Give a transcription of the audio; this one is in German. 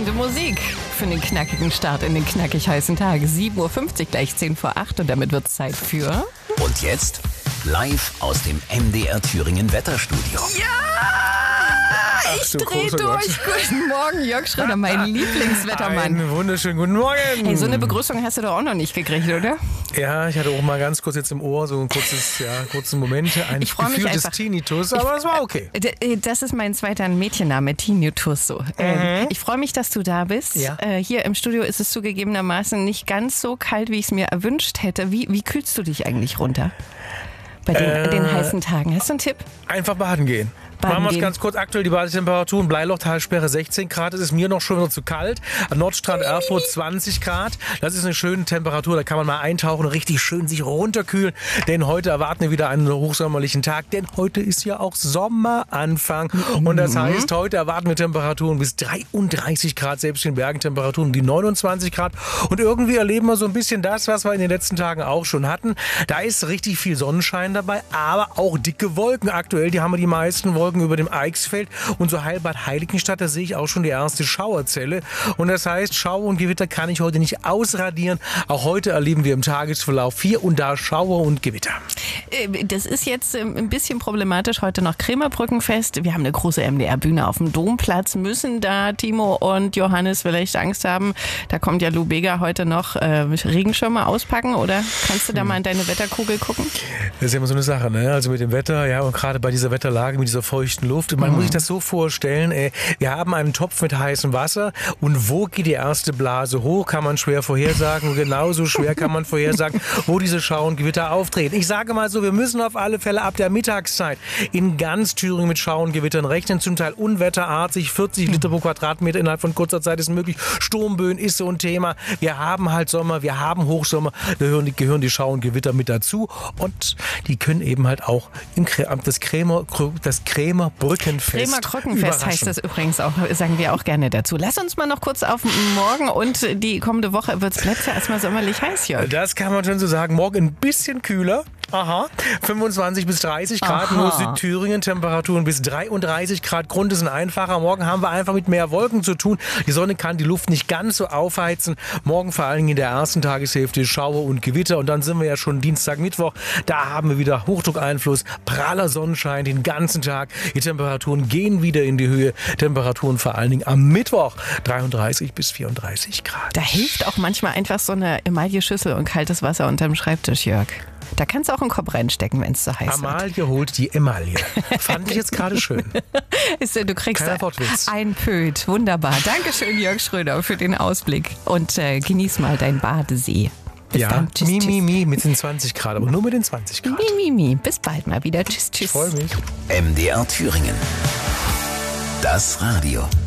Passende Musik für den knackigen Start in den knackig heißen Tag. 7.50 Uhr, gleich 7 vor 8 und damit wird es Zeit für... Und jetzt live aus dem MDR Thüringen Wetterstudio. Ja, ich dreh durch. Guten Morgen, Jörg Schröder, mein Lieblingswettermann. Einen wunderschönen guten Morgen. Hey, so eine Begrüßung hast du doch auch noch nicht gekriegt, oder? Ja, ich hatte auch mal ganz kurz jetzt im Ohr so ein kurzen Moment, ein Gefühl des Tinnitus, aber es war okay. Das ist mein zweiter Mädchenname, Tinnitus. So. Ich freue mich, dass du da bist. Ja. Hier im Studio ist es zugegebenermaßen nicht ganz so kalt, wie ich es mir erwünscht hätte. Wie kühlst du dich eigentlich runter bei den heißen Tagen? Hast du einen Tipp? Einfach baden gehen. Machen wir es ganz kurz. Aktuell die Badetemperaturen. Bleilochtalsperre 16 Grad. Es ist mir noch schon wieder zu kalt. Am Nordstrand Erfurt 20 Grad. Das ist eine schöne Temperatur. Da kann man mal eintauchen und richtig schön sich runterkühlen. Denn heute erwarten wir wieder einen hochsommerlichen Tag. Denn heute ist ja auch Sommeranfang. Und das heißt, heute erwarten wir Temperaturen bis 33 Grad. Selbst in Bergen Temperaturen die 29 Grad. Und irgendwie erleben wir so ein bisschen das, was wir in den letzten Tagen auch schon hatten. Da ist richtig viel Sonnenschein dabei. Aber auch dicke Wolken. Aktuell, die haben wir die meisten Wolken über dem Eichsfeld und so Heilbad Heiligenstadt, da sehe ich auch schon die erste Schauerzelle. Und das heißt, Schauer und Gewitter kann ich heute nicht ausradieren. Auch heute erleben wir im Tagesverlauf hier und da Schauer und Gewitter. Das ist jetzt ein bisschen problematisch. Heute noch Krämerbrückenfest. Wir haben eine große MDR-Bühne auf dem Domplatz. Müssen da Timo und Johannes vielleicht Angst haben? Da kommt ja Lou Bega heute noch Regenschirme auspacken, oder kannst du da mal in deine Wetterkugel gucken? Das ist ja immer so eine Sache, ne? Also mit dem Wetter, ja, und gerade bei dieser Wetterlage, mit dieser feuchten Luft. Man muss sich das so vorstellen, wir haben einen Topf mit heißem Wasser und wo geht die erste Blase hoch, kann man schwer vorhersagen. Und genauso schwer kann man vorhersagen, wo diese Schauer und Gewitter auftreten. Ich sage mal so, wir müssen auf alle Fälle ab der Mittagszeit in ganz Thüringen mit Schauer und Gewittern rechnen. Zum Teil unwetterartig, 40 Liter pro Quadratmeter innerhalb von kurzer Zeit ist möglich. Sturmböen ist so ein Thema. Wir haben halt Sommer, wir haben Hochsommer, da gehören die Schauer und Gewitter mit dazu. Und die können eben halt auch das Krämerbrückenfest Krämerbrückenfest heißt das übrigens auch, sagen wir auch gerne dazu. Lass uns mal noch kurz auf morgen und die kommende Woche bleibt ja erstmal sommerlich heiß, Jörg. Das kann man schon so sagen. Morgen ein bisschen kühler. 25 bis 30 Grad, nur Südthüringen, Temperaturen bis 33 Grad. Grund ist ein einfacher. Morgen haben wir einfach mit mehr Wolken zu tun. Die Sonne kann die Luft nicht ganz so aufheizen. Morgen vor allen Dingen in der ersten Tageshälfte Schauer und Gewitter. Und dann sind wir ja schon Dienstag, Mittwoch. Da haben wir wieder Hochdruckeinfluss, praller Sonnenschein den ganzen Tag. Die Temperaturen gehen wieder in die Höhe. Temperaturen vor allen Dingen am Mittwoch 33 bis 34 Grad. Da hilft auch manchmal einfach so eine Emaille-Schüssel und kaltes Wasser unterm Schreibtisch, Jörg. Da kannst du auch einen Kopf reinstecken, wenn es so heiß wird. Amalie holt die Emaille. Fand ich jetzt gerade schön. Du kriegst ein Pöt. Wunderbar. Dankeschön, Jörg Schröder, für den Ausblick. Und genieß mal deinen Badesee. Bis dann. Tschüss, Mi, mit den 20 Grad, aber nur mit den 20 Grad. Mi. Bis bald mal wieder. Tschüss. Ich freue mich. MDR Thüringen. Das Radio.